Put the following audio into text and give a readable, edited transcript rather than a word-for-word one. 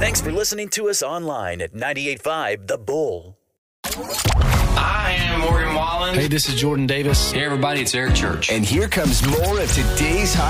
Thanks for listening to us online at 98.5 The Bull. I am Morgan Wallen. Hey, this is Jordan Davis. Hey, everybody, it's Eric Church. And here comes more of today's hot